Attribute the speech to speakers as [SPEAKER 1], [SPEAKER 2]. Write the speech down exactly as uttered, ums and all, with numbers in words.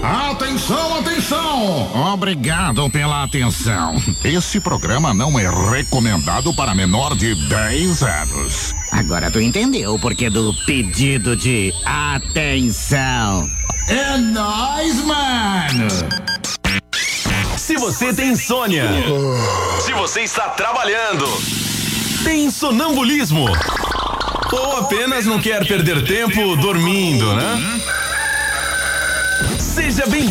[SPEAKER 1] Atenção, atenção! Obrigado pela atenção. Esse programa não é recomendado para menor de dez anos.
[SPEAKER 2] Agora tu entendeu o porquê do pedido de atenção.
[SPEAKER 1] É nóis, mano!
[SPEAKER 3] Se você tem insônia, se você está trabalhando, tem sonambulismo, ou apenas não quer perder tempo dormindo, né? Seja bem-vindo.